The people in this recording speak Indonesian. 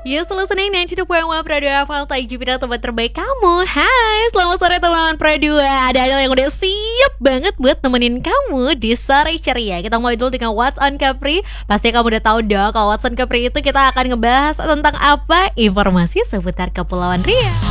You still listening 92.1 Pro 2 FM Jupiter, tempat terbaik kamu. Hai, selamat sore teman-teman Pro 2. Ada yang udah siap banget buat nemenin kamu di sore ceria. Kita mulai dulu dengan What's on Capri. Pasti kamu udah tahu dong kalau What's on Capri itu kita akan ngebahas tentang apa? Informasi seputar Kepulauan Riau.